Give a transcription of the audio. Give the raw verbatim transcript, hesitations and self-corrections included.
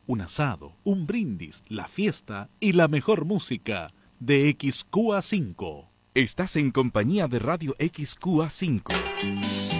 un asado, un brindis, la fiesta y la mejor música de X Q A cinco. Estás en compañía de Radio X Q A cinco.